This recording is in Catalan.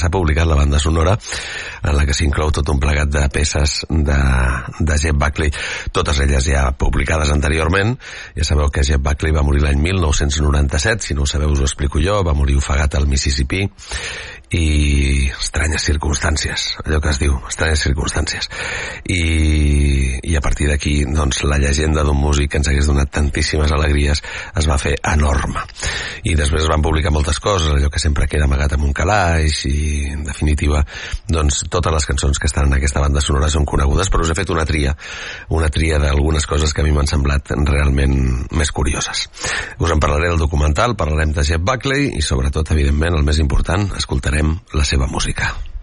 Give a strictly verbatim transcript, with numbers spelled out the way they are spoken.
s'ha publicat la banda sonora en la que s'inclou tot un plegat de peces de, de Jeff Buckley, totes elles ja publicades anteriorment. Ja sabeu que Jeff Buckley va morir l'any mil nou-cents noranta-set, si no ho sabeu us ho explico jo, va morir ofegat al Mississippi, i estranyes circumstàncies, allò que es diu, estranyes circumstàncies. I, i a partir d'aquí, doncs, la llegenda d'un músic que ens hagués donat tantíssimes alegries es va fer enorme. I després es van publicar moltes coses, allò que sempre queda amagat amb un calaix, i en definitiva, doncs, totes les cançons que estan en aquesta banda sonora són conegudes, però us he fet una tria, una tria d'algunes coses que a mi m'han semblat realment més curioses. Us en parlaré del documental, parlarem de Jeff Buckley i, sobretot, evidentment, el més important, escoltarem la seva música.